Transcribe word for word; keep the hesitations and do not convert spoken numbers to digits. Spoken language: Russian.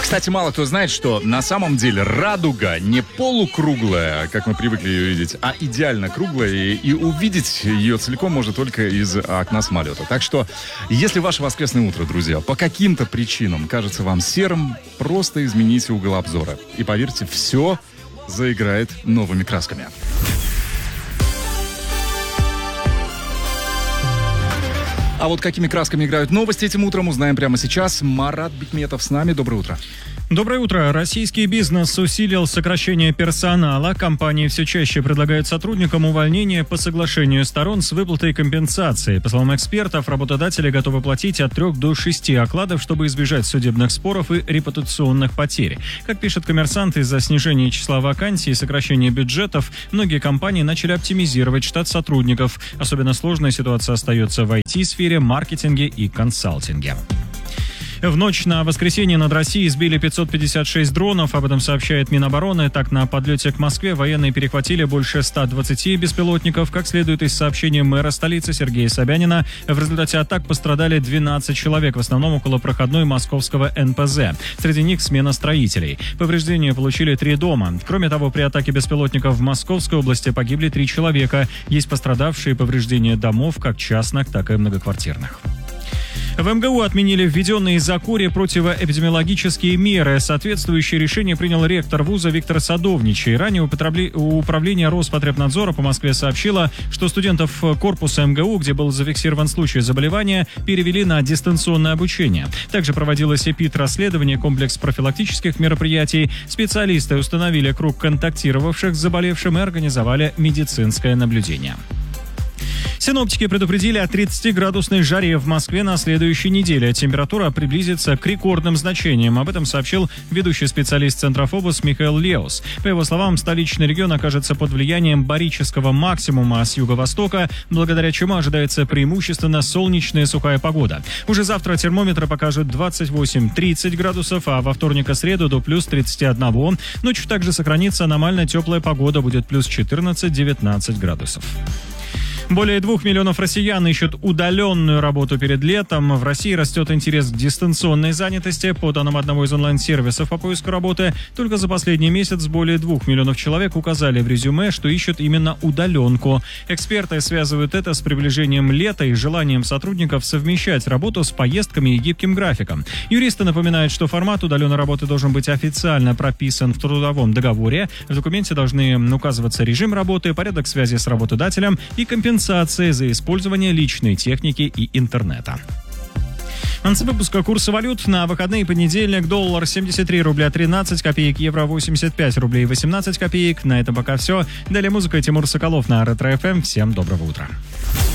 Кстати, мало кто знает, что на самом деле радуга не полукруглая, как мы привыкли ее видеть, а идеально круглая, и, и увидеть ее целиком можно только из окна самолета. Так что, если ваше воскресное утро, друзья, по каким-то причинам кажется вам серым, просто измените угол обзора. И поверьте, все заиграет новыми красками. А вот какими красками играют новости этим утром, узнаем прямо сейчас. Марат Бикметов с нами. Доброе утро. Доброе утро. Российский бизнес усилил сокращение персонала. Компании все чаще предлагают сотрудникам увольнение по соглашению сторон с выплатой компенсации. По словам экспертов, работодатели готовы платить от трех до шести окладов, чтобы избежать судебных споров и репутационных потерь. Как пишет «Коммерсант», из-за снижения числа вакансий и сокращения бюджетов многие компании начали оптимизировать штат сотрудников. Особенно сложная ситуация остается в ай ти-сфере, маркетинге и консалтинге. В ночь на воскресенье над Россией сбили пятьсот пятьдесят шесть дронов, об этом сообщает Минобороны. Так, на подлете к Москве военные перехватили больше ста двадцати беспилотников. Как следует из сообщения мэра столицы Сергея Собянина, в результате атак пострадали двенадцать человек, в основном около проходной московского эн пэ зэ. Среди них смена строителей. Повреждения получили три дома. Кроме того, при атаке беспилотников в Московской области погибли три человека. Есть пострадавшие и повреждения домов, как частных, так и многоквартирных. В эм гэ у отменили введенные из-за кури противоэпидемиологические меры. Соответствующее решение принял ректор вуза Виктор Садовничий. Ранее управление Роспотребнадзора по Москве сообщило, что студентов корпуса эм гэ у, где был зафиксирован случай заболевания, перевели на дистанционное обучение. Также проводилось эпид-расследование, комплекс профилактических мероприятий. Специалисты установили круг контактировавших с заболевшим и организовали медицинское наблюдение. Синоптики предупредили о тридцатиградусной жаре в Москве на следующей неделе. Температура приблизится к рекордным значениям. Об этом сообщил ведущий специалист Центрофобус Михаил Леус. По его словам, столичный регион окажется под влиянием барического максимума с юго-востока, благодаря чему ожидается преимущественно солнечная сухая погода. Уже завтра термометры покажут двадцать восемь - тридцать градусов, а во вторник и среду до плюс тридцати одного. Ночью также сохранится аномально теплая погода, будет плюс четырнадцать - девятнадцать градусов. Более двух миллионов россиян ищут удаленную работу перед летом. В России растет интерес к дистанционной занятости. По данным одного из онлайн-сервисов по поиску работы, только за последний месяц более двух миллионов человек указали в резюме, что ищут именно удаленку. Эксперты связывают это с приближением лета и желанием сотрудников совмещать работу с поездками и гибким графиком. Юристы напоминают, что формат удаленной работы должен быть официально прописан в трудовом договоре. В документе должны указываться режим работы, порядок связи с работодателем и компенсация за использование личной техники и интернета. В конце выпуска курсы валют. На выходные: понедельник, доллар семьдесят три рубля тринадцать копеек, евро восемьдесят пять рублей восемнадцать копеек. На этом пока все. Далее музыка, Тимур Соколов на Ретро эф эм. Всем доброго утра.